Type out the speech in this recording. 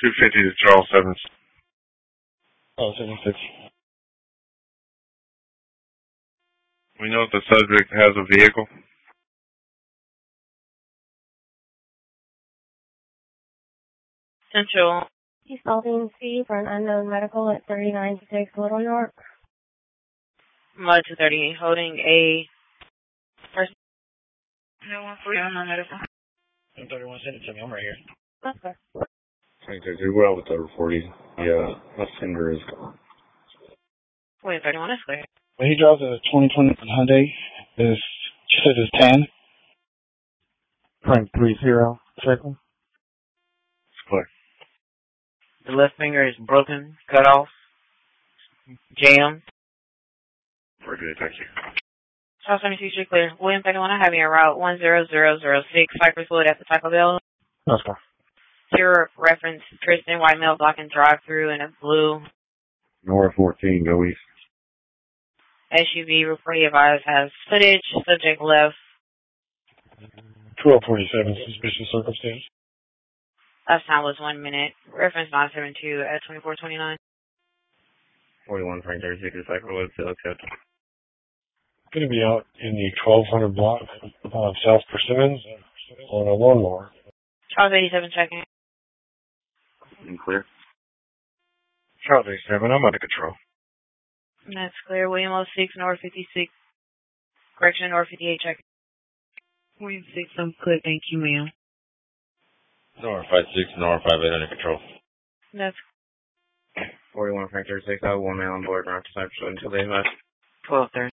250 to Charles 7. Oh, 76. We know the subject has a vehicle. Central. He's calling C for an unknown medical at 396 Little York. Mud 230, holding a person. No one for unknown medical. 31, send it to me. I'm right here. Okay. Thank you. Do well with the 40. Yeah, my finger is gone. Wait, 31 is clear. When he drives a 2020 Hyundai, she says it's tan. Frank 30, second. It's clear. The left finger is broken, cut off, jammed. Very good, thank you. Charles 72 street clear. William 31, I have you en route 10006, Cypress Wood at the Taco Bell. That's fine. Your reference, Tristan, white male blocking drive-through in a blue North 14, go east. SUV. Report advised has footage. Subject left. 1247, suspicious circumstance. Last time was 1 minute. Reference 972 at 2429. 41, Frank 36, is Cypress Wood, still accepted. Going to be out in the 1200 block of South Persimmons on a lawnmower. Charles 87 checking. Clear. Charles 87, I'm under control. That's clear. William 06, North 56. Correction, North 58 checking. William 6, I'm clear. Thank you, ma'am. North 56, North 58 under control. That's 41, Frank 36, I have one man on board, around to Cypress Wood until they left. 12:30.